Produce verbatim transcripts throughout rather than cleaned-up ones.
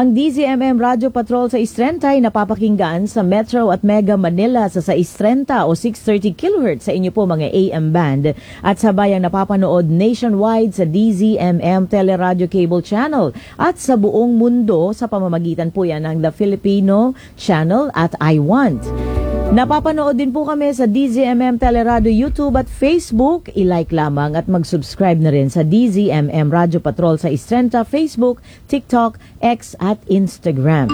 Ang D Z M M Radio Patrol sa Istrenta ay napapakinggan sa Metro at Mega Manila sa sa Istrenta o six thirty kilohertz sa inyo po mga A M band at sabayang napapanood nationwide sa D Z M M Teleradio Cable Channel at sa buong mundo sa pamamagitan po yan ng The Filipino Channel at I Want. Napapanood din po kami sa D Z M M Teleradio YouTube at Facebook. I-like lamang at mag-subscribe na rin sa D Z M M Radio Patrol sa Istrenta, Facebook, TikTok, X at Instagram.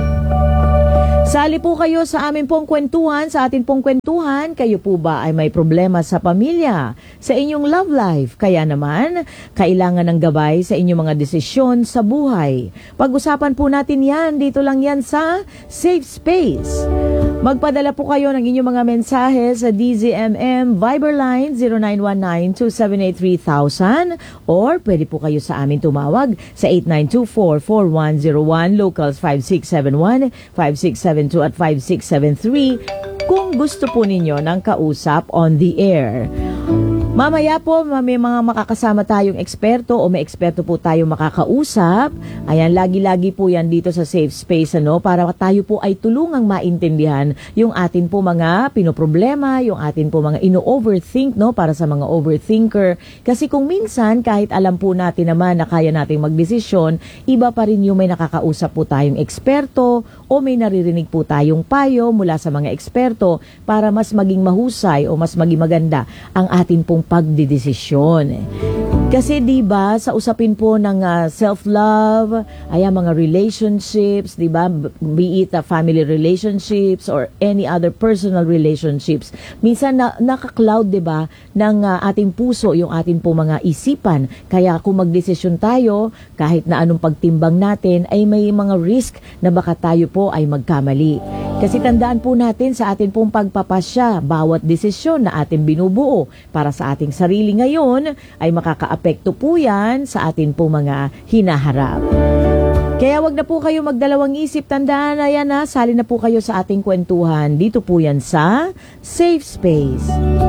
Sali po kayo sa amin pong kwentuhan, sa atin pong kwentuhan. Kayo po ba ay may problema sa pamilya, sa inyong love life? Kaya naman, kailangan ng gabay sa inyong mga desisyon sa buhay. Pag-usapan po natin yan, dito lang yan sa Safe Space. Magpadala po kayo ng inyong mga mensahe sa D Z M M Viber line zero nine one nine two seven eight three thousand or pwede po kayo sa amin tumawag sa eight nine two four four one zero one, locals five six seven one, five six seven two at five six seven three kung gusto po ninyo ng kausap on the air. Mamaya po may mga makakasama tayong eksperto o may eksperto po tayong makakausap. Ayan, lagi-lagi po yan dito sa Safe Space, ano, para tayo po ay tulungang maintindihan yung atin po mga pinoproblema, yung atin po mga ino-overthink, no, para sa mga overthinker. Kasi kung minsan, kahit alam po natin naman na kaya nating magdesisyon, iba pa rin yung may nakakausap po tayong eksperto o may naririnig po tayong payo mula sa mga eksperto para mas maging mahusay o mas maging maganda ang atin pong pagdidesisyon. Kasi 'di ba sa usapin po ng uh, self-love, ay mga relationships, 'di ba, be it uh, family relationships or any other personal relationships, minsan na, naka-cloud 'di ba ng uh, ating puso yung ating po mga isipan. Kaya kung magdesisyon tayo, kahit na anong pagtimbang natin, ay may mga risk na baka tayo po ay magkamali. Kasi tandaan po natin sa atin pong pagpapasya, bawat desisyon na ating binubuo para sa ating sarili ngayon ay makakaapekto po yan sa atin pong mga hinaharap. Kaya wag na po kayo magdalawang isip, tandaan na yan, ha, sali na po kayo sa ating kwentuhan. Dito po yan sa Safe Space.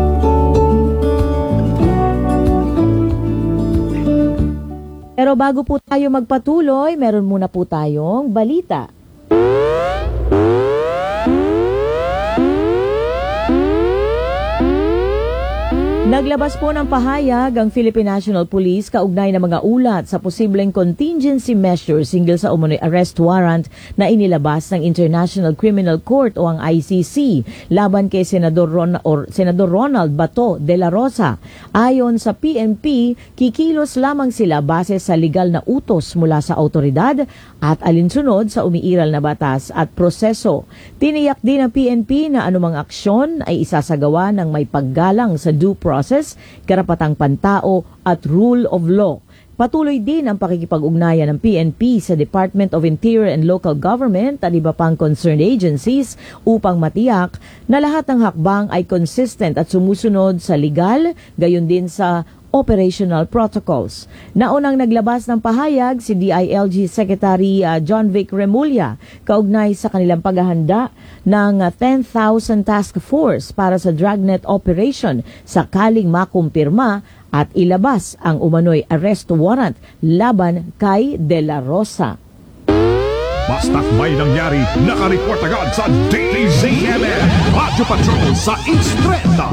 Pero bago po tayo magpatuloy, meron muna po tayong balita. Naglabas po ng pahayag ang Philippine National Police kaugnay ng mga ulat sa posibleng contingency measures hinggil sa umunoy arrest warrant na inilabas ng International Criminal Court o ang I C C laban kay Senador, Ron, or Senador Ronald Bato de la Rosa. Ayon sa P N P, kikilos lamang sila base sa legal na utos mula sa autoridad at alinsunod sa umiiral na batas at proseso. Tiniyak din ng P N P na anumang aksyon ay isasagawa ng may paggalang sa due process process, karapatang pantao at rule of law. Patuloy din ang pakikipag-ugnayan ng P N P sa Department of Interior and Local Government at iba pang concerned agencies upang matiyak na lahat ng hakbang ay consistent at sumusunod sa legal, gayon din sa operational protocols. Naunang naglabas ng pahayag si D I L G Secretary uh, John Vic Remulla kaugnay sa kanilang paghahanda ng uh, ten thousand task force para sa dragnet operation sakaling makumpirma at ilabas ang umano'y arrest warrant laban kay De La Rosa. Basta't may nangyari, nakareport agad sa D Z M M Radio Patrol sa Istrenta.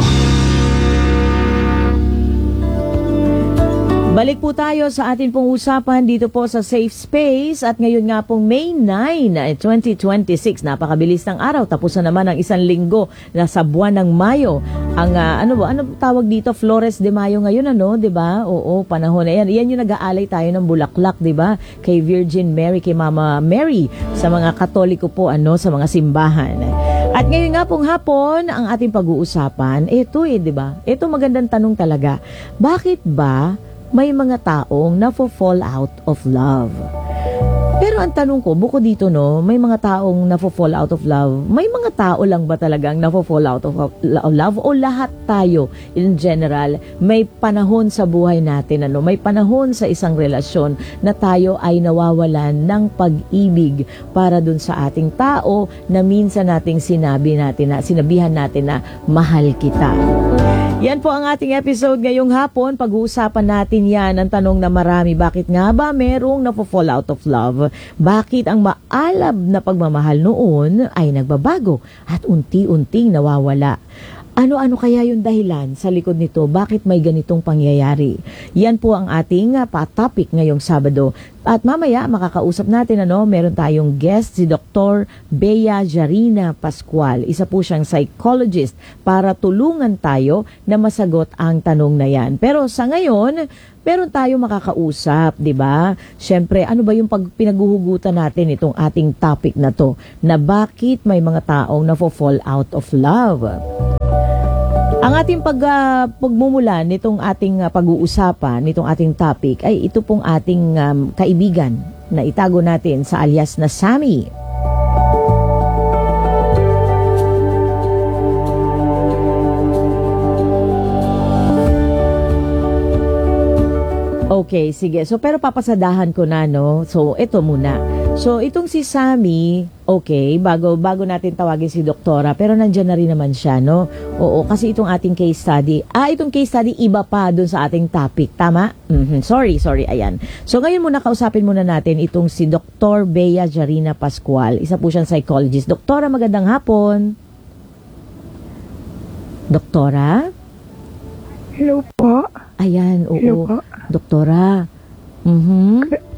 Balik po tayo sa atin pong usapan dito po sa Safe Space at ngayon nga pong May ninth, twenty twenty-six. Napakabilis ng araw. Tapos na naman ang isang linggo na sa buwan ng Mayo. Ang uh, ano ba, ano tawag dito? Flores de Mayo ngayon, ano, 'di ba? Oo, panahon na 'yan. Yan yung nag-aalay tayo ng bulaklak, 'di ba? Kay Virgin Mary, kay Mama Mary sa mga Katoliko po, ano, sa mga simbahan. At ngayon nga pong hapon, ang ating pag-uusapan, ito eh, 'di ba? Ito magandang tanong talaga. Bakit ba may mga taong nafo-fall out of love? Pero ang tanong ko, bukod dito, no, may mga taong nafo-fall out of love. May mga tao lang ba talagang nafo-fall out of love? O lahat tayo, in general, may panahon sa buhay natin, ano, may panahon sa isang relasyon na tayo ay nawawalan ng pag-ibig para dun sa ating tao na minsan nating sinabi natin na, sinabihan natin na mahal kita. Yan po ang ating episode ngayong hapon. Pag-uusapan natin yan, ang tanong na marami, bakit nga ba merong nafo-fall out of love? Bakit ang maalab na pagmamahal noon ay nagbabago at unti-unting nawawala? Ano-ano kaya yung dahilan sa likod nito? Bakit may ganitong pangyayari? Yan po ang ating uh, pa-topic ngayong Sabado. At mamaya makakausap natin, ano, meron tayong guest, si Doctor Bea Jarina Pascual. Isa po siyang psychologist para tulungan tayo na masagot ang tanong na yan. Pero sa ngayon, meron tayo makakausap, di ba? Siyempre, ano ba yung pag pinaguhugutan natin itong ating topic na to? Na bakit may mga taong nafo-fall out of love? Ang ating pag, uh, pagmumulan nitong ating uh, pag-uusapan, nitong ating topic, ay ito pong ating um, kaibigan na itago natin sa alias na Sammy. Okay, sige. So, pero papasadahan ko na, no? So, ito muna. So, itong si Sammy, okay, bago, bago natin tawagin si Doktora, pero nandyan na rin naman siya, no? Oo, kasi itong ating case study, ah, itong case study, iba pa dun sa ating topic. Tama? Mm-hmm. Sorry, sorry, ayan. So, ngayon muna, kausapin muna natin itong si Doctor Bea Jarina Pascual. Isa po siyang psychologist. Doktora, magandang hapon. Doktora? Hello po. Ayan, oo. Hello po. Doktora. Mhm.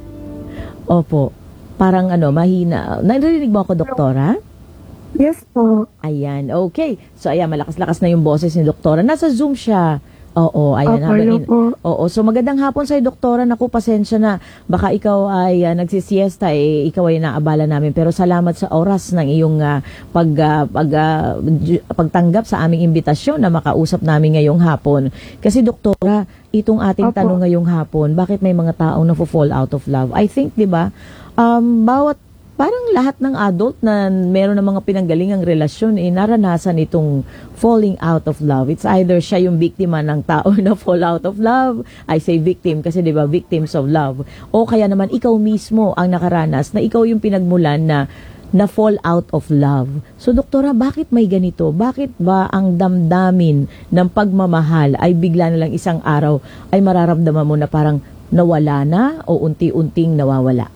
Opo. Parang ano, mahina. Narinig mo ako, Doktora? Yes po. Ayan, okay. So, ayan, malakas-lakas na yung boses ni Doktora. Nasa Zoom siya. Oo, ayan. Opo, hello in- po. Oo, so magandang hapon sa'yo, Doktora. Naku, pasensya na. Baka ikaw ay uh, nagsisiesta, eh, ikaw ay naabala namin. Pero salamat sa oras ng iyong uh, pag, uh, pag, uh, pagtanggap sa aming imbitasyon na makausap namin ngayong hapon. Kasi, Doktora, itong ating Opo. tanong ngayong hapon, bakit may mga taong nafo-fall out of love? I think, di ba, um, bawat parang lahat ng adult na meron ng mga pinanggalingang relasyon, eh, naranasan itong falling out of love. It's either siya yung biktima ng tao na fall out of love. I say victim kasi di ba victims of love. O kaya naman ikaw mismo ang nakaranas na ikaw yung pinagmulan na na fall out of love. So, Doktora, bakit may ganito? Bakit ba ang damdamin ng pagmamahal ay bigla na lang isang araw ay mararamdaman mo na parang nawala na o unti-unting nawawala?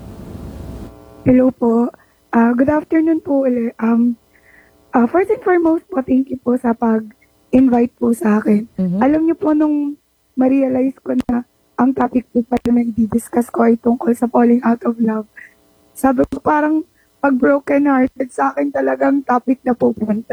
Hello po. Uh, good afternoon po ulit. Um, uh, first and foremost po, thank you po sa pag-invite po sa akin. Mhm. Alam niyo po nung ma-realize ko na ang topic po pala na i-discuss ko ay tungkol sa falling out of love. Sabi ko parang pag broken hearted sa akin talagang topic na po punta.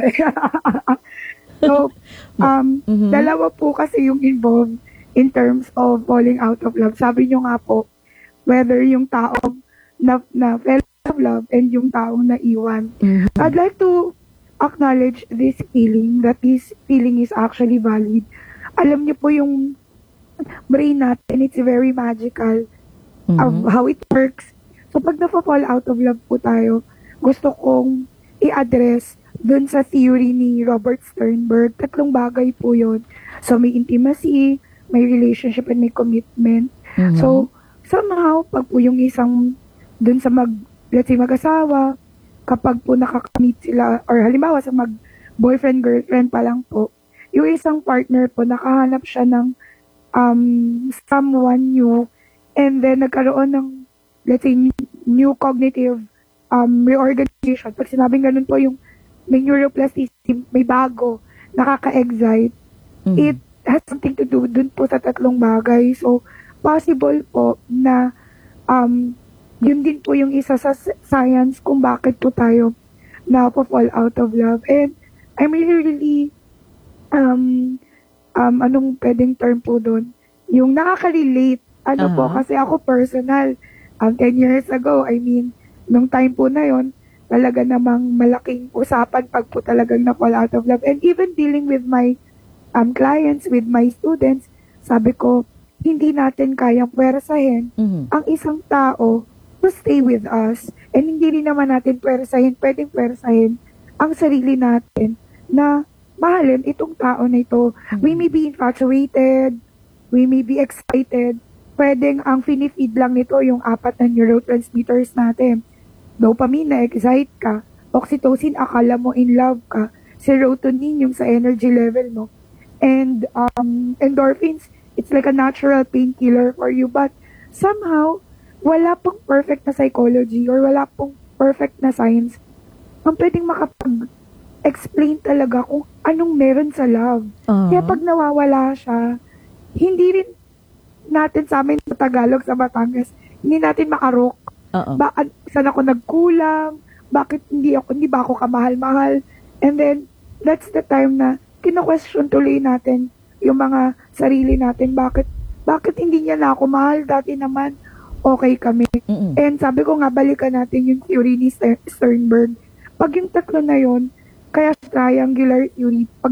So, um, Mhm. dalawa po kasi yung involved in terms of falling out of love. Sabi niyo nga po, whether yung taong na, na fell out of love and yung taong naiwan. Mhm. I'd like to acknowledge this feeling, that this feeling is actually valid. Alam niyo po yung brain natin, it's very magical of Mhm. how it works. So pag na-fall out of love po tayo, gusto kong i-address dun sa theory ni Robert Sternberg. Tatlong bagay po yun. So may intimacy, may relationship, and may commitment. Mhm. So somehow, pag po yung isang dun sa mag, let's say mag-asawa, kapag po nakakamit sila, or halimbawa sa mag-boyfriend, girlfriend pa lang po, yung isang partner po, nakahanap siya ng um, someone new, and then nagkaroon ng, let's say, new cognitive um, reorganization. Pag sinabing ganun po yung may neuroplasticity, may bago, nakaka-excite, Mhm. it has something to do dun po sa tatlong bagay. So, possible po na um, yun din po yung isa sa science kung bakit po tayo na-fall out of love. And I'm really, really, um, um, anong pwedeng term po doon? Yung nakaka-relate. Ano po, Aha. kasi ako personal, um, ten years ago, I mean, nung time po na yon talaga namang malaking usapan pag po talagang na-fall out of love. And even dealing with my um, clients, with my students, sabi ko, hindi natin kayang pwersahin Mhm. ang isang tao to stay with us. And hindi rin naman natin pwersahin, pwedeng pwersahin ang sarili natin na mahalin itong tao na ito. We may be infatuated, we may be excited, pwedeng ang finifeed lang nito yung apat na neurotransmitters natin. Dopamine, na-excite ka. Oxytocin, akala mo in love ka. Serotonin, yung sa energy level mo. And um, endorphins, it's like a natural painkiller for you. But somehow, wala pong perfect na psychology or wala pong perfect na science ang pwedeng makapag-explain talaga kung anong meron sa love. Uh-huh. Kaya pag nawawala siya, hindi rin natin sa amin sa Tagalog, sa Batangas, hindi natin makarok. Uh-uh. Bakit saan ako nagkulang? Bakit hindi ako hindi ba ako kamahal-mahal? And then that's the time na kino-question tuloy natin yung mga sarili natin. Bakit bakit hindi niya na ako mahal? Dati naman okay kami. Mm-mm. And sabi ko nga, balikan natin yung theory ni Ster- Sternberg. Pag yung tatlo na yon, kaya triangular theory, pag